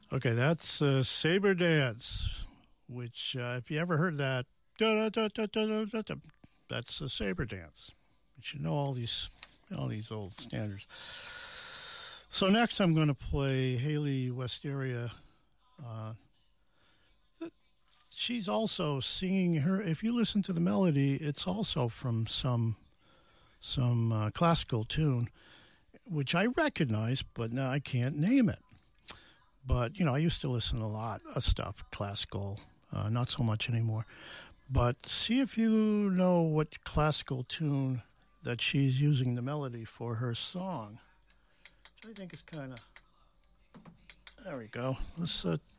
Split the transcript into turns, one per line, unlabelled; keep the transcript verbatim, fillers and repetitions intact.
Okay, that's uh, Saber Dance, which, uh, if you ever heard that, that's a Saber Dance. You should know all these, all these old standards. So next I'm going to play Haley Westeria. Uh, she's also singing her, if you listen to the melody, it's also from some, some uh, classical tune, which I recognize, but now I can't name it. But, you know, I used to listen to a lot of stuff, classical, uh, not so much anymore. But see if you know what classical tune that she's using the melody for her song. Which I think is kind of... There we go. Let's uh,